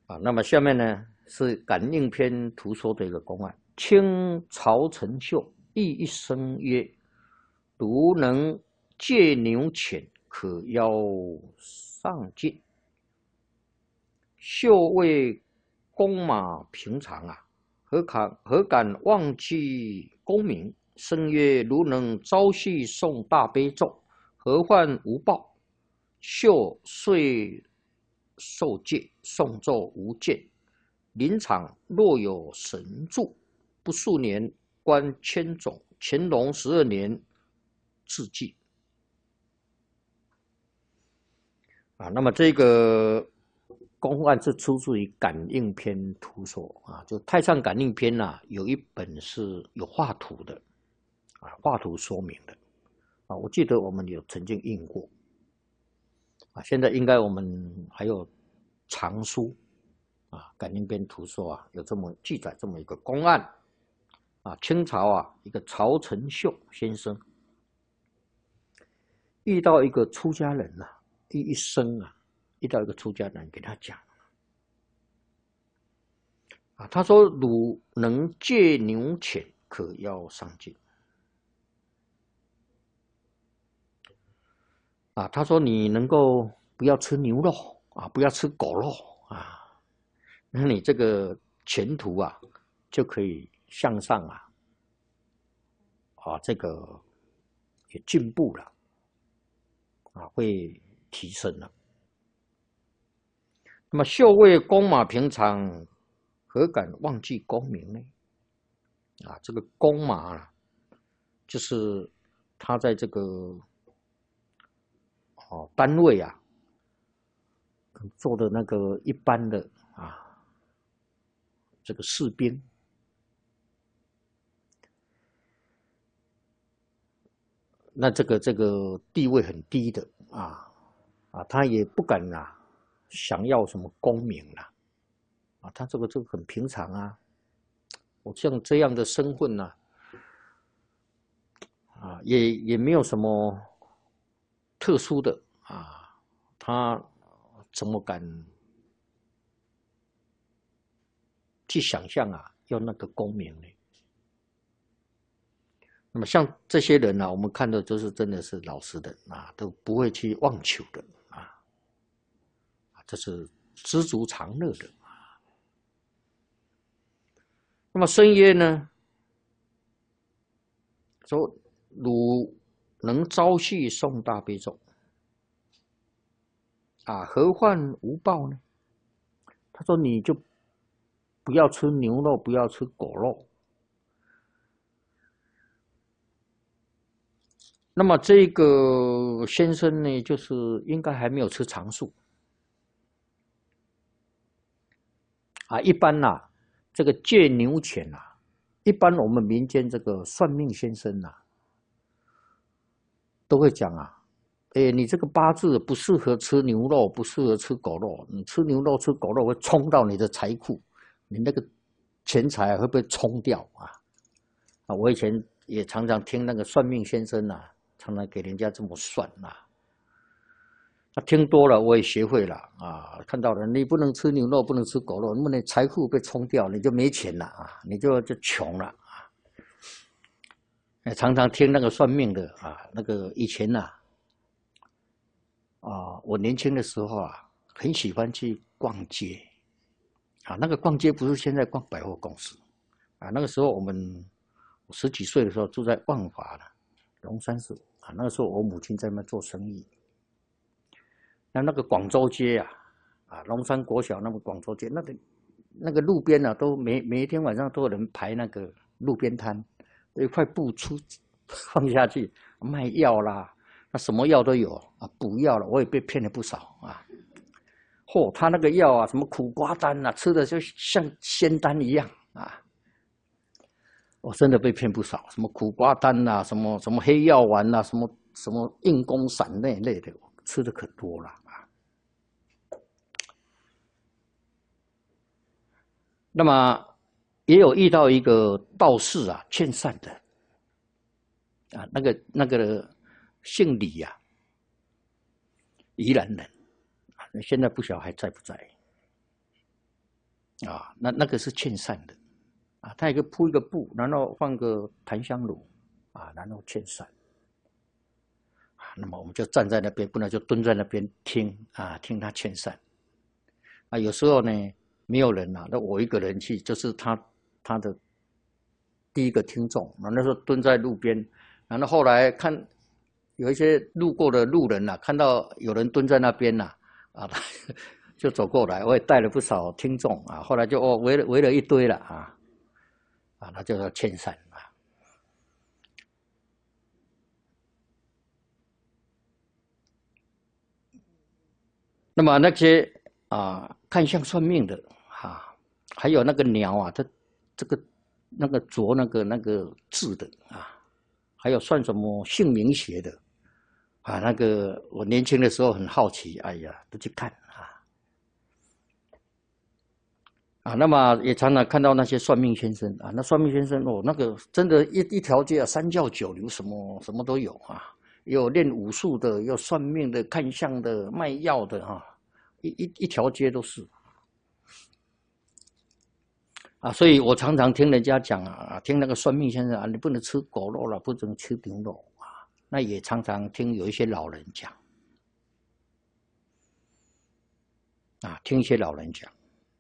那么下面呢是感应篇图说的一个公案。清曹承秀亦一生曰：如能借牛犬，可邀上进。秀谓公马平常啊，何敢忘记功名？生曰：如能朝夕诵大悲咒，何患无报？秀遂受戒，诵咒无间。临场若有神助，不数年官千种。乾隆12年致祭。那么这个公案是出自于《感应篇》图说就《太上感应篇》有一本是有画图的画图说明的我记得我们有曾经印过现在应该我们还有藏书感应篇图说有这么记载这么一个公案清朝一个曹承秀先生遇到一个出家人一生遇到一个出家人给他讲他说：汝能借牛犬，可邀上进。他说你能够不要吃牛肉不要吃狗肉那你这个前途就可以向上这个也进步了会提升了。那么秀谓公马平常，何敢忘记功名呢？这个公马就是他在这个单位做的那个一般的这个士兵，那这个地位很低的他也不敢想要什么功名他这个很平常我像这样的身份也没有什么特殊的他怎么敢去想象要那个功名呢？那么像这些人我们看的都是真的是老实人都不会去妄求的这是知足常乐的那么深曰呢，说汝能朝夕诵大悲咒何患无报呢？他说你就不要吃牛肉，不要吃狗肉。那么这个先生呢，就是应该还没有吃长素一般这个借牛犬一般我们民间这个算命先生都会讲你这个八字不适合吃牛肉，不适合吃狗肉。你吃牛肉、吃狗肉会冲到你的财库，你那个钱财会被冲掉我以前也常常听那个算命先生常常给人家这么算听多了我也学会了看到了你不能吃牛肉，不能吃狗肉，因为你财富被冲掉，你就没钱了你就穷了常常听那个算命的那个以前我年轻的时候很喜欢去逛街那个逛街不是现在逛百货公司那个时候我10几岁的时候住在万华的龙山寺那个时候我母亲在那做生意。那个广州街龙山国小那个广州街，那个路边都每一天晚上都有人排那个路边摊，一块布放下去卖药啦，那什么药都有补药了，我也被骗了不少他那个药什么苦瓜丹吃的就像仙丹一样我真的被骗不少，什么苦瓜丹什么黑药丸什么硬功散那类的，吃的可多了那么也有遇到一个道士劝善的那个姓李宜兰人现在不晓得还在不在啊，那个是劝善的啊，他也可以铺一个布，然后放个檀香炉啊，然后劝善。那么我们就站在那边，不然就蹲在那边听啊，听他劝善。啊，有时候呢没有人啊，那我一个人去，就是他的第一个听众。那时候蹲在路边，然后后来看有一些路过的路人啊，看到有人蹲在那边呐，啊，就走过来，我也带了不少听众啊。后来就围了一堆了啊，那就叫劝善啊。那么那些看相算命的啊，还有那个鸟啊，它这个那个着那个字的啊，还有算什么姓名学的啊，那个我年轻的时候很好奇，哎呀，都去看那么也常常看到那些算命先生啊，那算命先生那个真的一条街啊，三教九流，什么都有啊。有练武术的，有算命的，看相的，卖药的一条街都是所以我常常听人家讲听那个算命先生你不能吃狗肉了，不能吃牛肉那也常常听有一些老人讲听一些老人讲。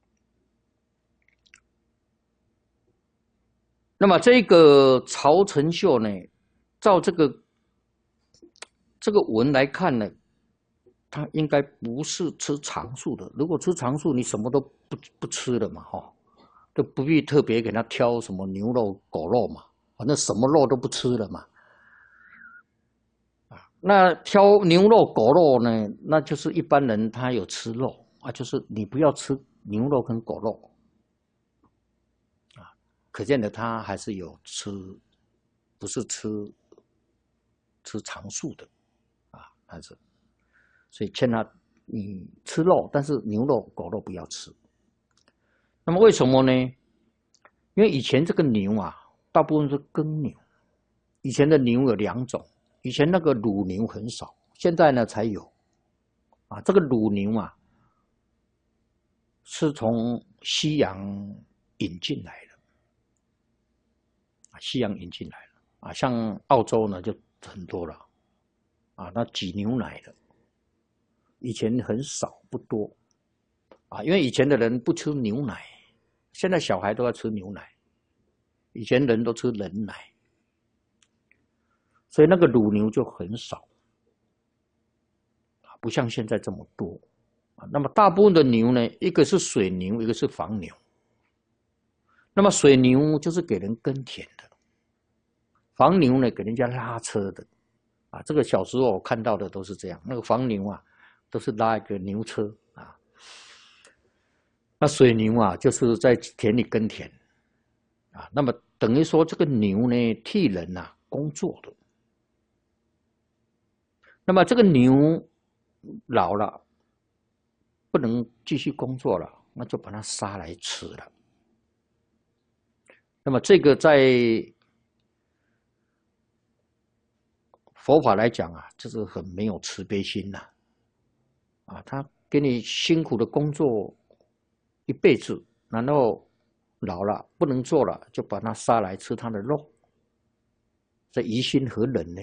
那么这个曹承秀呢，照这个文来看呢，他应该不是吃长素的。如果吃长素，你什么都不吃了嘛，就不必特别给他挑什么牛肉、狗肉嘛，反正什么肉都不吃了嘛。那挑牛肉、狗肉呢，那就是一般人他有吃肉就是你不要吃牛肉跟狗肉可见的他还是有吃，不是吃长素的还是。所以劝他你吃肉，但是牛肉、狗肉不要吃。那么为什么呢？因为以前这个牛大部分是耕牛，以前的牛有2种，以前那个乳牛很少，现在呢才有这个乳牛是从西洋引进来的西洋引进来了像澳洲呢就很多了那挤牛奶的。以前很少不多因为以前的人不吃牛奶，现在小孩都要吃牛奶，以前人都吃人奶，所以那个乳牛就很少不像现在这么多那么大部分的牛呢，一个是水牛，一个是房牛。那么水牛就是给人耕田的，房牛呢给人家拉车的这个小时候我看到的都是这样，那个房牛都是拉一个牛车那水牛就是在田里耕田那么等于说这个牛呢替人工作的。那么这个牛老了不能继续工作了，那就把它杀来吃了。那么这个在佛法来讲就是很没有慈悲心他给你辛苦的工作一辈子，然后老了不能做了，就把它杀来吃它的肉，这于心何忍呢？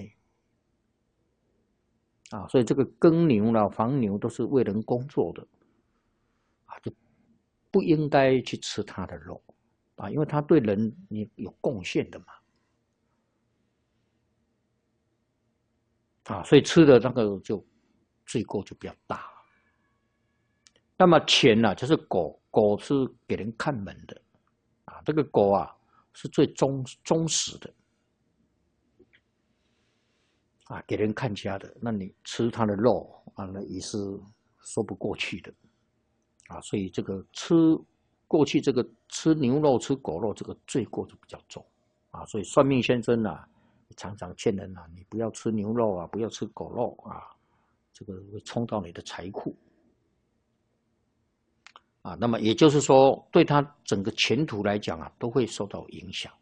所以这个耕牛啦、房牛都是为人工作的就不应该去吃它的肉因为它对人你有贡献的嘛所以吃的那个就罪过就比较大。那么钱就是狗是给人看门的这个狗是最忠实的给人看家的，那你吃它的肉那也是说不过去的所以这个过去这个吃牛肉、吃狗肉这个罪过就比较重所以算命先生常常劝人你不要吃牛肉不要吃狗肉这个会冲到你的财库那么也就是说对他整个前途来讲都会受到影响。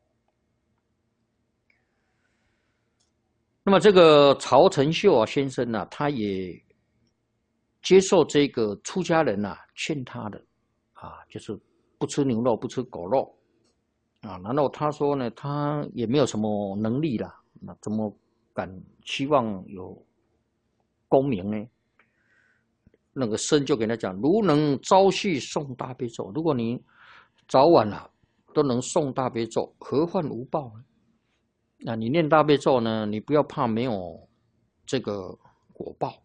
那么这个曹承秀先生他也接受这个出家人劝他的就是不吃牛肉，不吃狗肉，啊，然后他说呢，他也没有什么能力啦，那怎么敢希望有功名呢？那个僧就给他讲，如能朝夕诵大悲咒，如果你早晚都能诵大悲咒，何患无报呢？那你念大悲咒呢，你不要怕没有这个果报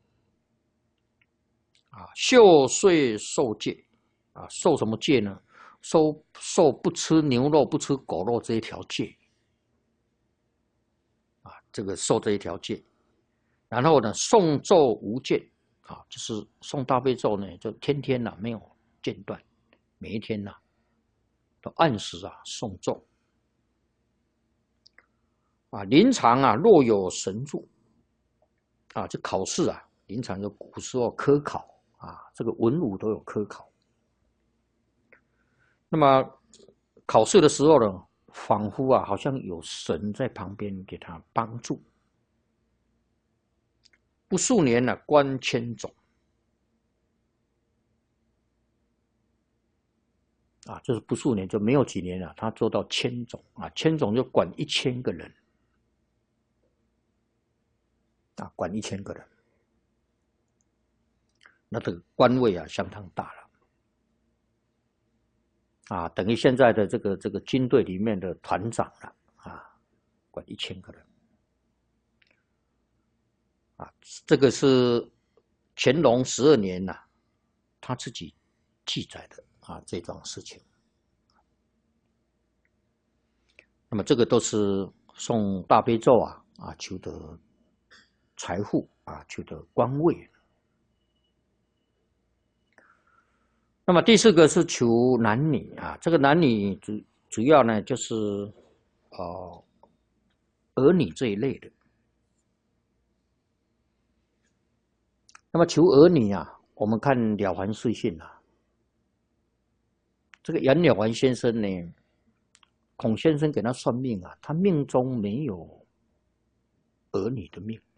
啊。秀岁受戒啊，受什么戒呢？受不吃牛肉、不吃狗肉这一条戒啊，这个受这一条戒。然后呢，诵咒无间啊，就是诵大悲咒呢，就天天没有间断，每一天都按时诵咒啊。临场若有神助啊，这考试临场就古时候科考啊，这个文武都有科考。那么考试的时候呢，仿佛好像有神在旁边给他帮助。不数年官千总啊，就是不数年就没有几年他做到千总啊，千总就管1000个人啊，管1000个人，那这个官位相当大了啊，等于现在的这个军队里面的团长了啊，管1000个人啊，这个是乾隆12年他自己记载的这桩事情。那么这个都是诵大悲咒求得财富求得官位。那么第4个是求男女这个男女主要呢就是儿女这一类的。那么求儿女我们看《了凡四训》这个杨了凡先生呢，孔先生给他算命他命中没有儿女的命。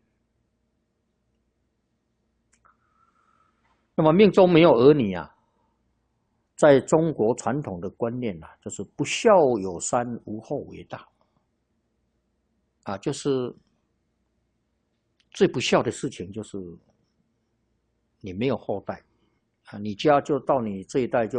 那么命中没有儿女在中国传统的观念就是不孝有三，无后为大就是最不孝的事情就是你没有后代你家就到你这一代就